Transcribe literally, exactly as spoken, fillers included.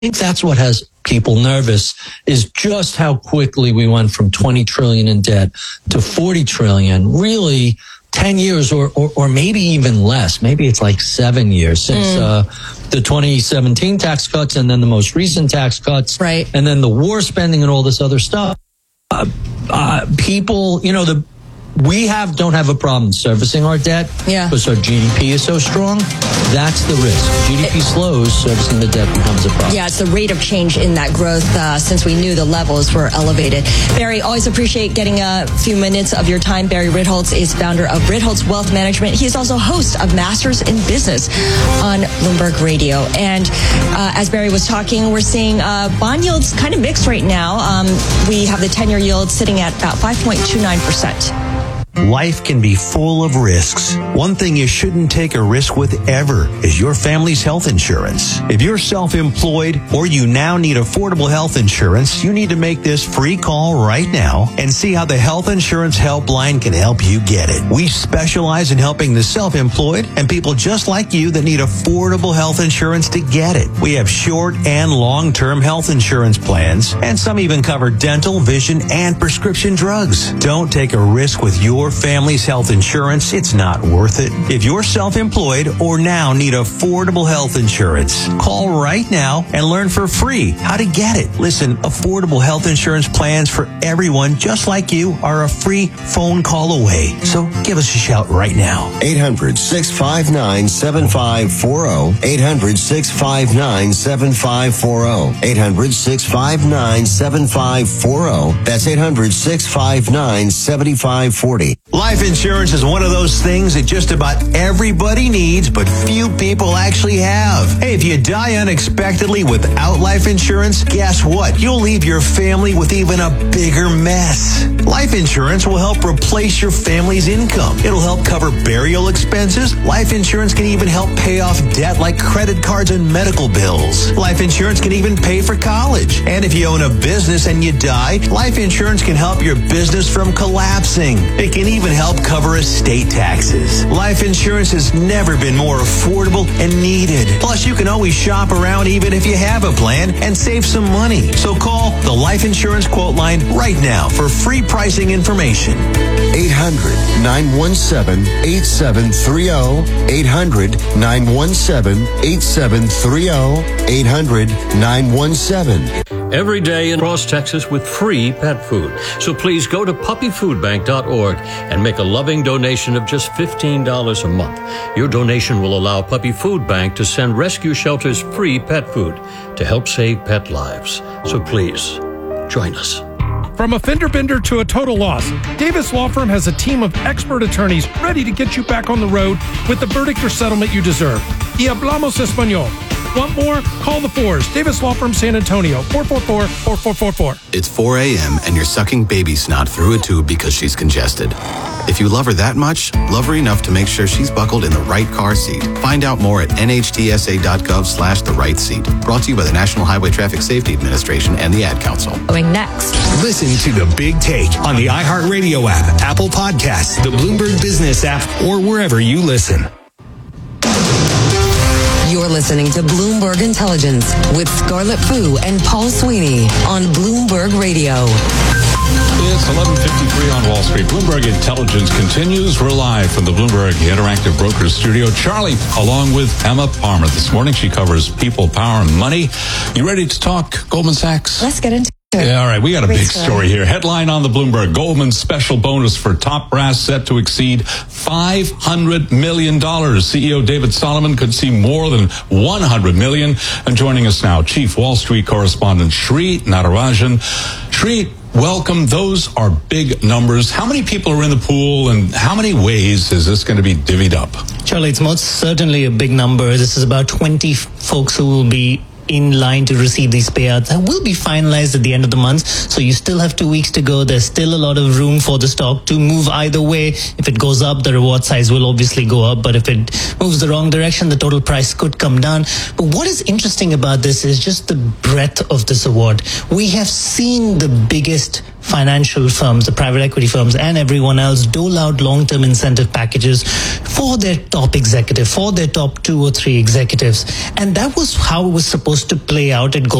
think that's what has people nervous, is just how quickly we went from twenty trillion in debt to forty trillion, really ten years or, or, or maybe even less. Maybe it's like seven years since mm. uh, the twenty seventeen tax cuts and then the most recent tax cuts. Right. And then the war spending and all this other stuff. Uh, uh, people, you know, the we have don't have a problem servicing our debt yeah. because our G D P is so strong. That's the risk. G D P it, slows, servicing the debt becomes a problem. Yeah, it's the rate of change in that growth uh, since we knew the levels were elevated. Barry, always appreciate getting a few minutes of your time. Barry Ritholtz is founder of Ritholtz Wealth Management. He is also host of Masters in Business on Bloomberg Radio. And uh, as Barry was talking, we're seeing uh, bond yields kind of mixed right now. Um, we have the ten-year yield sitting at about five point two nine percent. Life can be full of risks. One thing you shouldn't take a risk with ever is your family's health insurance. If you're self-employed or you now need affordable health insurance, you need to make this free call right now and see how the Health Insurance Helpline can help you get it. We specialize in helping the self-employed and people just like you that need affordable health insurance to get it. We have short and long-term health insurance plans, and some even cover dental, vision, and prescription drugs. Don't take a risk with your family's health insurance. It's not worth it. If you're self-employed or now need affordable health insurance, call right now and learn for free how to get it. Listen, affordable health insurance plans for everyone just like you are a free phone call away. So give us a shout right now. eight hundred, six five nine, seven five four zero. eight hundred, six five nine, seven five four zero. eight hundred, six five nine, seven five four zero. That's eight hundred, six five nine, seven five four zero. Life insurance is one of those things that just about everybody needs, but few people actually have. Hey, if you die unexpectedly without life insurance, guess what? You'll leave your family with even a bigger mess. Life insurance will help replace your family's income. It'll help cover burial expenses. Life insurance can even help pay off debt like credit cards and medical bills. Life insurance can even pay for college. And if you own a business and you die, life insurance can help your business from collapsing. It can even help cover estate taxes. Life insurance has never been more affordable and needed. Plus, you can always shop around even if you have a plan and save some money. So call the Life Insurance Quote Line right now for free pricing information. eight hundred, nine one seven, eight seven three zero. eight hundred, nine one seven, eight seven three zero. eight hundred, nine one seven. Every day across Texas with free pet food. So please go to puppy food bank dot org and make a loving donation of just fifteen dollars a month. Your donation will allow Puppy Food Bank to send rescue shelters free pet food to help save pet lives. So please, join us. From a fender bender to a total loss, Davis Law Firm has a team of expert attorneys ready to get you back on the road with the verdict or settlement you deserve. Y hablamos español. Want more? Call the fours. Davis Law Firm, San Antonio, four four four, four four four four. It's four a.m. and you're sucking baby snot through a tube because she's congested. If you love her that much, love her enough to make sure she's buckled in the right car seat. Find out more at N H T S A dot gov slash the right seat. Brought to you by the National Highway Traffic Safety Administration and the Ad Council. Going next. Listen to The Big Take on the iHeartRadio app, Apple Podcasts, the Bloomberg Business app, or wherever you listen. You're listening to Bloomberg Intelligence with Scarlett Fu and Paul Sweeney on Bloomberg Radio. It's eleven fifty-three on Wall Street. Bloomberg Intelligence continues. We're live from the Bloomberg Interactive Brokers Studio. Charlie, along with Emma Palmer. This morning, she covers people, power, and money. You ready to talk Goldman Sachs? Let's get into it. Yeah, all right, we got a Great big story. story here. Headline on the Bloomberg: Goldman's special bonus for top brass set to exceed five hundred million dollars. C E O David Solomon could see more than one hundred million dollars. And joining us now, Chief Wall Street correspondent Sri Natarajan. Sri, welcome. Those are big numbers. How many people are in the pool, and how many ways is this going to be divvied up? Charlie, it's most certainly a big number. This is about twenty folks who will be in line to receive these payouts. That will be finalized at the end of the month. So you still have two weeks to go. There's still a lot of room for the stock to move either way. If it goes up, the reward size will obviously go up. But if it moves the wrong direction, the total price could come down. But what is interesting about this is just the breadth of this award. We have seen the biggest financial firms, the private equity firms, and everyone else dole out long-term incentive packages for their top executive, for their top two or three executives. And that was how it was supposed to play out at Goldman